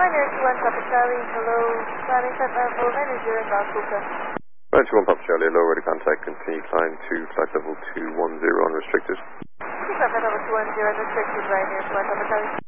Niner 21 Papa Charlie, hello, climbing flight level 90 in Vancouver. 91 Papa Charlie, hello, ready contact, continue climb to flight level 210 unrestricted. Flight level 210 unrestricted, right here, 21 Papa Charlie.